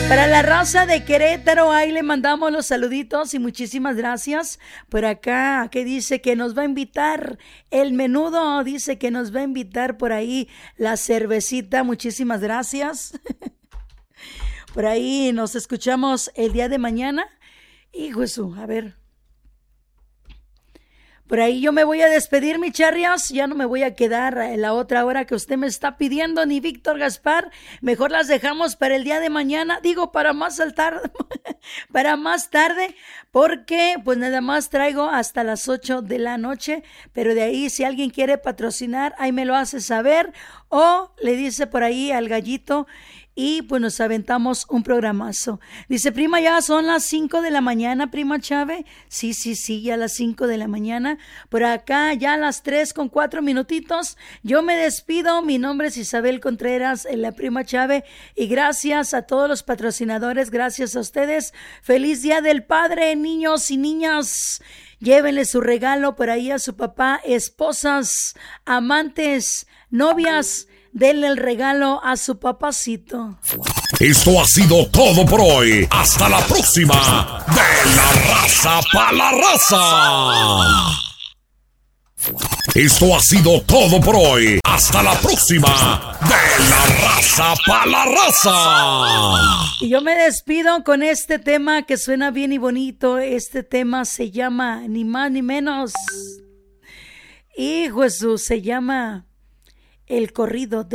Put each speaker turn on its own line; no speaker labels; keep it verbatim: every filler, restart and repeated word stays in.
Para la raza de Querétaro, ahí le mandamos los saluditos y muchísimas gracias. Por acá, que dice que nos va a invitar el menudo, dice que nos va a invitar por ahí la cervecita, muchísimas gracias. Por ahí nos escuchamos el día de mañana. Hijo eso, a ver. Por ahí yo me voy a despedir, mi charrias, ya no me voy a quedar en la otra hora que usted me está pidiendo, ni Víctor Gaspar, mejor las dejamos para el día de mañana, digo, para más tarde, para más tarde, porque pues nada más traigo hasta las ocho de la noche, pero de ahí si alguien quiere patrocinar, ahí me lo hace saber, o le dice por ahí al gallito, y pues nos aventamos un programazo. Dice, prima, ya son las cinco de la mañana, prima Chave. Sí, sí, sí, ya las cinco de la mañana. Por acá ya las tres con cuatro minutitos. Yo me despido. Mi nombre es Isabel Contreras, la prima Chave. Y gracias a todos los patrocinadores. Gracias a ustedes. Feliz Día del Padre, niños y niñas. Llévenle su regalo por ahí a su papá, esposas, amantes, novias. Denle el regalo a su papacito.
Esto ha sido todo por hoy. Hasta la próxima. De la raza pa' la raza. Esto ha sido todo por hoy. Hasta la próxima. De la raza pa' la raza.
Y yo me despido con este tema que suena bien y bonito. Este tema se llama ni más ni menos. Hijo Jesús, se llama El corrido de